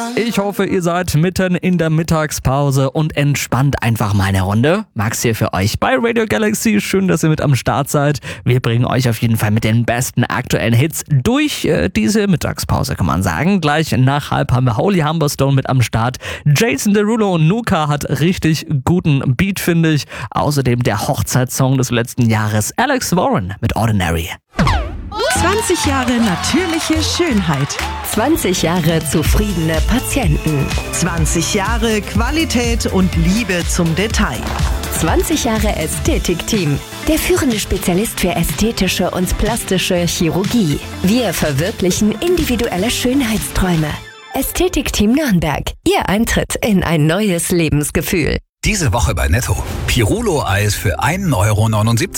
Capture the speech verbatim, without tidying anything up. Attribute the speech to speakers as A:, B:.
A: Ich hoffe, ihr seid mitten in der Mittagspause und entspannt einfach mal eine Runde. Max hier für euch bei Radio Galaxy. Schön, dass ihr mit am Start seid. Wir bringen euch auf jeden Fall mit den besten aktuellen Hits durch äh, diese Mittagspause, kann man sagen. Gleich nach halb haben wir Holy Humberstone mit am Start. Jason Derulo und Nuka hat richtig guten Beat, finde ich. Außerdem der Hochzeitssong des letzten Jahres, Alex Warren mit Ordinary.
B: zwanzig Jahre natürliche Schönheit.
C: zwanzig Jahre zufriedene Patienten.
B: zwanzig Jahre Qualität und Liebe zum Detail.
C: zwanzig Jahre Ästhetikteam. Der führende Spezialist für ästhetische und plastische Chirurgie. Wir verwirklichen individuelle Schönheitsträume. Ästhetikteam Nürnberg. Ihr Eintritt in ein neues Lebensgefühl.
D: Diese Woche bei Netto. Pirulo-Eis für ein Euro neunundsiebzig.